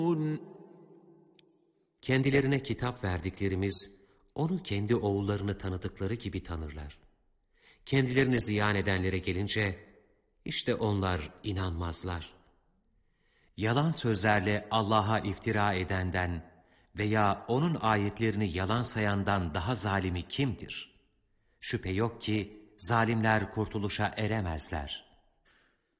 Kendilerine kitap verdiklerimiz, onu kendi oğullarını tanıdıkları gibi tanırlar. Kendilerini ziyan edenlere gelince, işte onlar inanmazlar. Yalan sözlerle Allah'a iftira edenden veya onun ayetlerini yalan sayandan daha zalimi kimdir? Şüphe yok ki zalimler kurtuluşa eremezler.